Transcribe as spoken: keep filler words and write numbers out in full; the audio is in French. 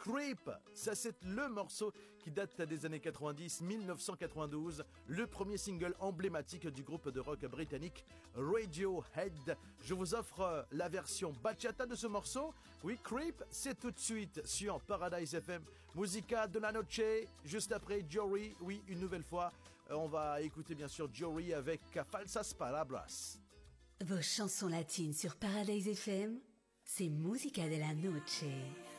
Creep, ça c'est le morceau qui date des années quatre-vingt-dix, dix-neuf cent quatre-vingt-douze, le premier single emblématique du groupe de rock britannique Radiohead. Je vous offre la version bachata de ce morceau. Oui, Creep, c'est tout de suite sur Paradise F M. Musica de la noche, juste après Jory. Oui, une nouvelle fois, on va écouter bien sûr Jory avec Falsas Palabras. Vos chansons latines sur Paradise F M, c'est Musica de la noche.